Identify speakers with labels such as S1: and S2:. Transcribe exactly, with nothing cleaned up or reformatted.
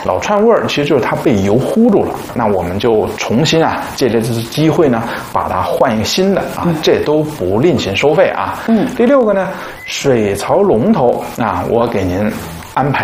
S1: 老串味儿其实就是它被油糊住了，那我们就重新啊借这次机会呢，把它换一个新的啊，这都不另行收费啊。嗯。第六个呢，水槽龙头啊，我给您安排